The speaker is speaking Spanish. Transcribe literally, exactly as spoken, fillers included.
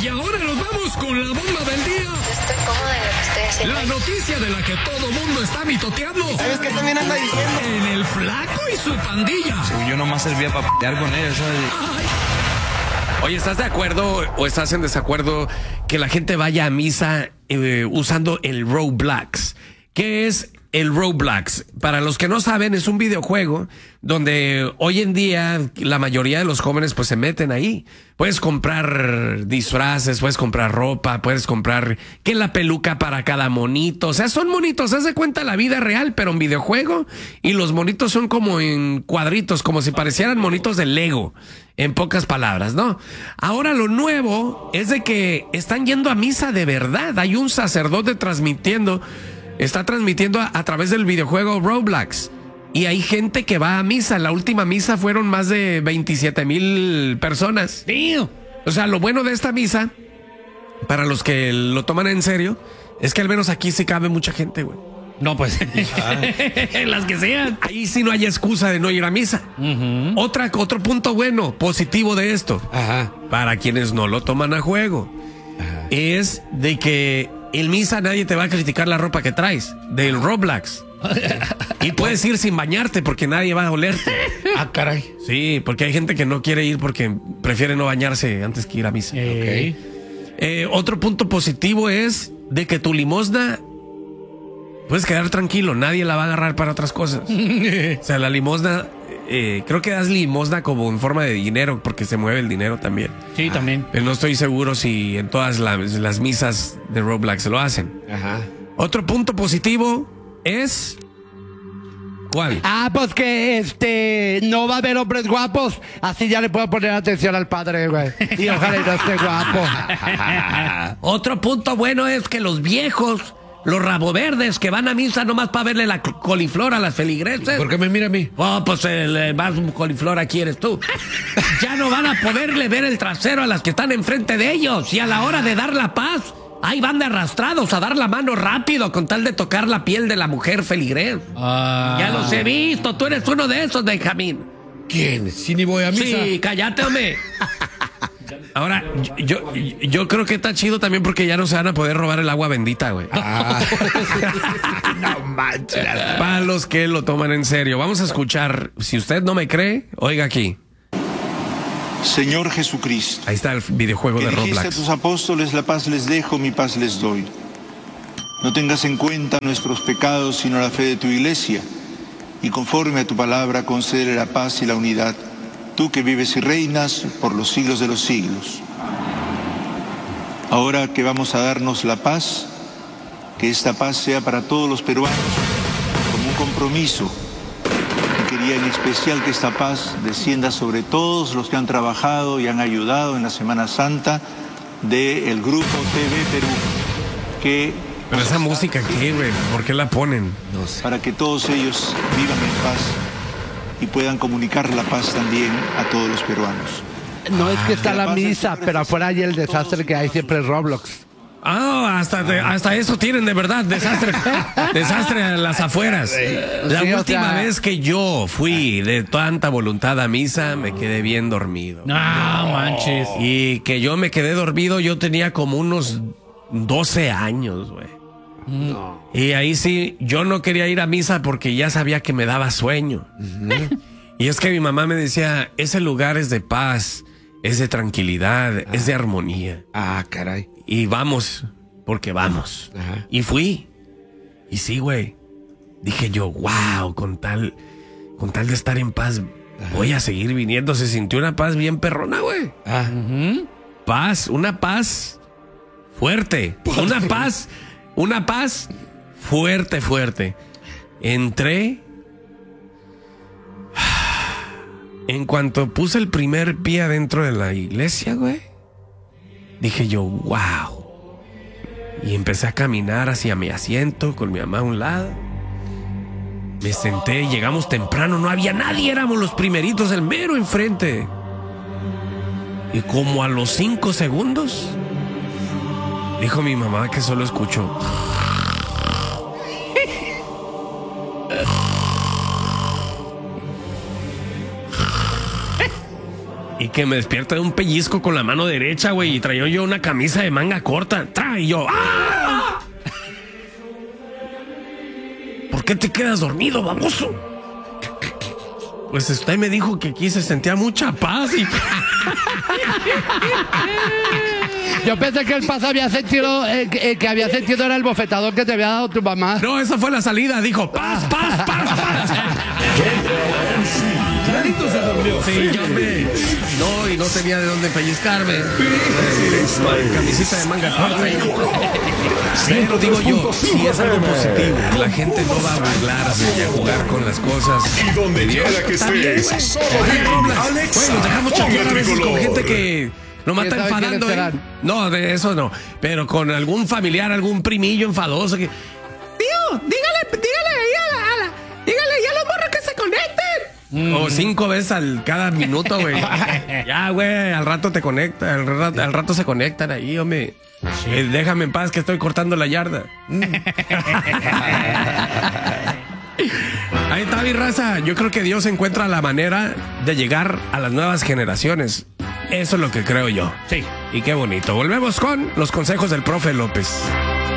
Y ahora nos vamos con la bomba del día. Estoy cómoda en lo que estoy haciendo. La noticia de la que todo mundo está mitoteando. ¿Sabes qué también anda diciendo? En el Flaco y su pandilla. Yo nomás servía para p***ar con ellos, ¿sabes? Oye, ¿estás de acuerdo o estás en desacuerdo que la gente vaya a misa eh, usando el Roblox? ¿Qué es el Roblox? Para los que no saben, es un videojuego donde hoy en día la mayoría de los jóvenes pues se meten ahí. Puedes comprar disfraces, puedes comprar ropa, puedes comprar que la peluca para cada monito. O sea, son monitos, haz de cuenta la vida real, pero en videojuego. Y los monitos son como en cuadritos, como si parecieran monitos de Lego. En pocas palabras, ¿no? Ahora lo nuevo es de que están yendo a misa de verdad. Hay un sacerdote transmitiendo, está transmitiendo a, a través del videojuego Roblox. Y hay gente que va a misa. La última misa fueron más de veintisiete mil personas. Tío. O sea, lo bueno de esta misa, para los que lo toman en serio, es que al menos aquí sí cabe mucha gente, güey. No, pues. Las que sean. Ahí sí no hay excusa de no ir a misa. Uh-huh. Otra, otro punto bueno, positivo de esto, Ajá. para quienes no lo toman a juego, Ajá. es de que en misa nadie te va a criticar la ropa que traes del Roblox. Y puedes ir sin bañarte porque nadie va a olerte. Ah, caray. Sí, porque hay gente que no quiere ir porque prefiere no bañarse antes que ir a misa. Eh. Eh, otro punto positivo es de que tu limosna puedes quedar tranquilo, nadie la va a agarrar para otras cosas. O sea, la limosna, eh, creo que das limosna como en forma de dinero porque se mueve el dinero también. Sí, también. Pero no estoy seguro si en todas las, las misas de Roblox lo hacen. Ajá. Otro punto positivo es... ¿Cuál? Ah, pues que este no va a haber hombres guapos, así ya le puedo poner atención al padre, güey. Y ojalá y no esté guapo. Otro punto bueno es que los viejos, los raboverdes que van a misa nomás para verle la coliflor a las feligreses. ¿Por qué me mira a mí? Oh, pues el eh, más coliflor aquí eres tú. Ya no van a poderle ver el trasero a las que están enfrente de ellos. Y a la hora de dar la paz, ahí van de arrastrados a dar la mano rápido con tal de tocar la piel de la mujer feligrés. Ah. Ya los he visto, tú eres uno de esos, Benjamín. ¿Quién? Si ni voy a misa. Sí, cállate, hombre. Ahora, yo, yo, yo creo que está chido también porque ya no se van a poder robar el agua bendita, güey. Ah. No manches. Para los que lo toman en serio. Vamos a escuchar. Si usted no me cree, oiga aquí. Señor Jesucristo, Ahí está el videojuego que de dijiste a Roblox. tus apóstoles, la paz les dejo, mi paz les doy. No tengas en cuenta nuestros pecados, sino la fe de tu iglesia, y conforme a tu palabra concede la paz y la unidad, tú que vives y reinas por los siglos de los siglos. Ahora que vamos a darnos la paz, que esta paz sea para todos los peruanos, como un compromiso. Quería en especial que esta paz descienda sobre todos los que han trabajado y han ayudado en la Semana Santa del Grupo T V Perú, que Pero esa música, ¿qué, güey? ¿Por qué la ponen? No sé. para que todos ellos vivan en paz y puedan comunicar la paz también a todos los peruanos. No es que está la misa, pero afuera hay el desastre que hay siempre en Roblox. Ah, hasta, de- hasta eso tienen de verdad, desastre. Desastre a las afueras. La Sí, o última sea- vez que yo fui de tanta voluntad a misa, me quedé bien dormido. No manches. Y que yo me quedé dormido, yo tenía como unos doce años, güey. Y ahí sí, yo no quería ir a misa porque ya sabía que me daba sueño. Y es que mi mamá me decía, ese lugar es de paz, es de tranquilidad, es de armonía. Ah, caray. Y vamos, porque vamos. Ajá. Y fui. Y sí, güey. Dije yo, wow, con tal, con tal de estar en paz, voy a seguir viniendo. Se sintió una paz bien perrona, güey. Ah. Paz, una paz fuerte. Una paz, una paz fuerte, fuerte. Entré. En cuanto puse el primer pie adentro de la iglesia, güey, dije yo, wow. Y empecé a caminar hacia mi asiento con mi mamá a un lado. Me senté, llegamos temprano, no había nadie, éramos los primeritos, el mero enfrente. Y como a los cinco segundos, dijo mi mamá que solo escuchó. Y que me despierta de un pellizco con la mano derecha, güey. Y traía yo una camisa de manga corta. ¡Tra! Y yo, ¡ah! ¿Por qué te quedas dormido, baboso? Pues usted me dijo que aquí se sentía mucha paz y... Yo pensé que el paz había sentido, eh, que, eh, que había sentido era el bofetador que te había dado tu mamá. No, esa fue la salida. Dijo, paz, paz, paz, paz. Clarito se durmió. Sí, yo me... No, y no tenía de dónde pellizcarme. Camisita de manga corta. Pero digo yo, si es algo positivo, la gente no va a burlarse y a jugar con las cosas. Y donde quiera que Está bien, estés, güey. solo dile, Bueno, Alexa, nos dejamos ponle chatear a veces con tricolor. gente que nomás está ¿Quién sabe enfadando, quiénes ¿eh? serán? No, de eso no. Pero con algún familiar, algún primillo enfadoso que... Tío, dígale, dígale ahí a la, a la... Dígale ahí a los morros que se conecten. O cinco veces al cada minuto, güey. Ya, güey, al rato te conecta, al rato, al rato se conectan ahí, hombre. Eh, déjame en paz que estoy cortando la yarda. Ahí está mi raza. Yo creo que Dios encuentra la manera de llegar a las nuevas generaciones. Eso es lo que creo yo. Sí. Y qué bonito. Volvemos con los consejos del profe López.